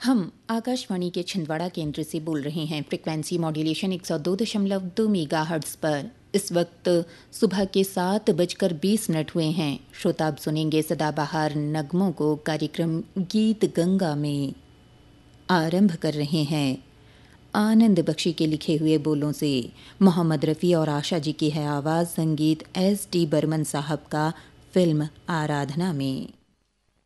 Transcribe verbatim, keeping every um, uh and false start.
हम आकाशवाणी के छिंदवाड़ा केंद्र से बोल रहे हैं। फ्रिक्वेंसी मॉड्यूलेशन एक सौ दो दशमलव दो मेगाहर्ट्ज़ पर। इस वक्त सुबह के सात बजकर बीस मिनट हुए हैं। श्रोता अब सुनेंगे सदाबहार नगमों को कार्यक्रम गीत गंगा में आरंभ कर रहे हैं। आनंद बख्शी के लिखे हुए बोलों से मोहम्मद रफ़ी और आशा जी की है आवाज़। संगीत एस टी बर्मन साहब का, फिल्म आराधना में।